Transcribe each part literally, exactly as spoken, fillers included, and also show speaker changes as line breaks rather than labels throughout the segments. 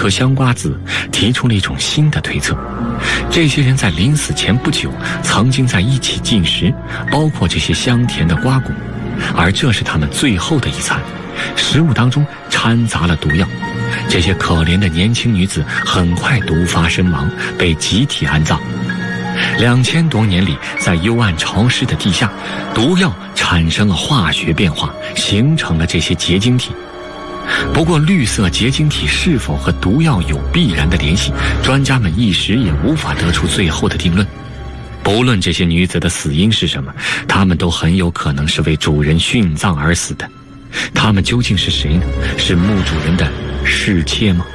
颗香瓜子，提出了一种新的推测：这些人在临死前不久曾经在一起进食，包括这些香甜的瓜果，而这是他们最后的一餐，食物当中掺杂了毒药。这些可怜的年轻女子很快毒发身亡，被集体安葬。两千多年里，在幽暗潮湿的地下，毒药产生了化学变化，形成了这些结晶体。不过绿色结晶体是否和毒药有必然的联系，专家们一时也无法得出最后的定论。不论这些女子的死因是什么，她们都很有可能是为主人殉葬而死的。她们究竟是谁呢？是墓主人的侍妾吗？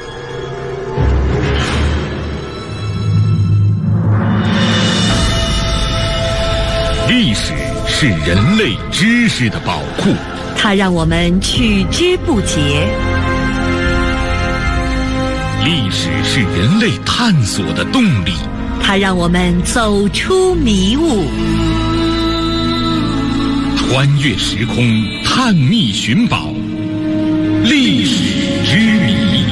历史是人类知识的宝库，
它让我们取之不竭。
历史是人类探索的动力，
它让我们走出迷雾。
穿越时空，探秘寻宝，历史之谜。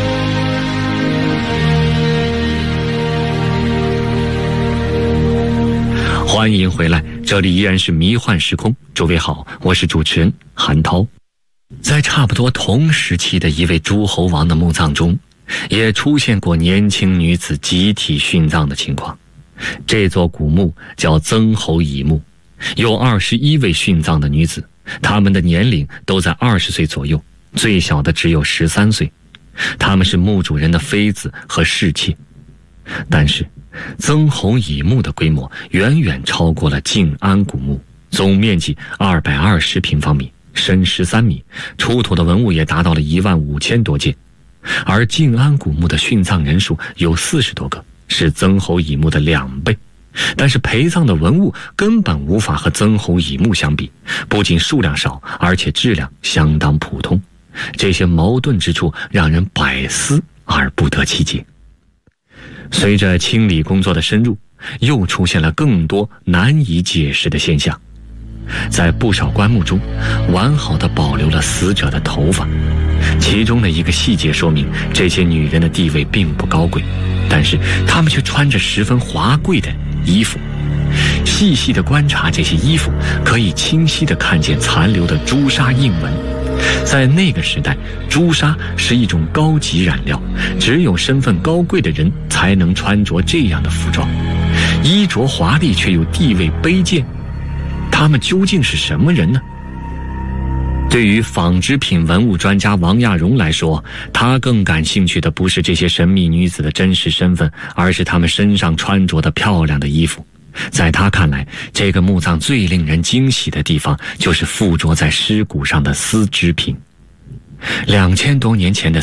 欢迎回来，这里依然是迷幻时空。诸位好，我是主持人韩涛。在差不多同时期的一位诸侯王的墓葬中，也出现过年轻女子集体殉葬的情况。这座古墓叫曾侯乙墓，有二十一位殉葬的女子，她们的年龄都在二十岁左右，最小的只有十三岁。她们是墓主人的妃子和侍妾。但是曾侯乙墓的规模远远超过了静安古墓，总面积二百二十平方米，深十三米，出土的文物也达到了一万五千多件。而静安古墓的殉葬人数有四十多个，是曾侯乙墓的两倍。但是陪葬的文物根本无法和曾侯乙墓相比，不仅数量少，而且质量相当普通。这些矛盾之处让人百思而不得其解。随着清理工作的深入，又出现了更多难以解释的现象。在不少棺木中，完好的保留了死者的头发。其中的一个细节说明，这些女人的地位并不高贵，但是她们却穿着十分华贵的衣服。细细地观察这些衣服，可以清晰地看见残留的朱砂印纹。在那个时代，朱砂是一种高级染料，只有身份高贵的人才能穿着这样的服装。衣着华丽却又地位卑贱，他们究竟是什么人呢？对于纺织品文物专家王亚荣来说，他更感兴趣的不是这些神秘女子的真实身份，而是她们身上穿着的漂亮的衣服。在他看来，这个墓葬最令人惊喜的地方就是附着在尸骨上的丝织品。两千多年前的